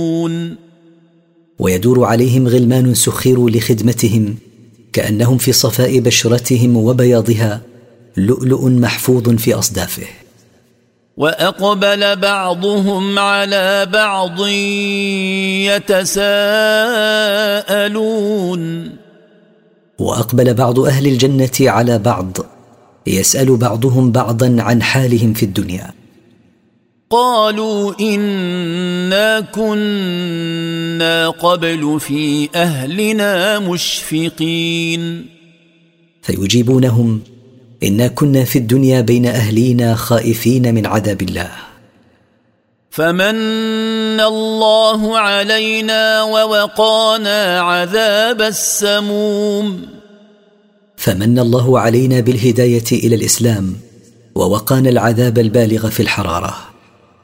ويدور عليهم غلمان سخروا لخدمتهم كأنهم في صفاء بشرتهم وبياضها لؤلؤ محفوظ في أصدافه. وأقبل بعضهم على بعض يتساءلون. وأقبل بعض أهل الجنة على بعض يسأل بعضهم بعضا عن حالهم في الدنيا. قالوا إنا كنا قبل في أهلنا مشفقين. فيجيبونهم: إنا كنا في الدنيا بين أهلينا خائفين من عذاب الله. فمن الله علينا ووقانا عذاب السموم. فمن الله علينا بالهداية إلى الإسلام ووقانا العذاب البالغ في الحرارة.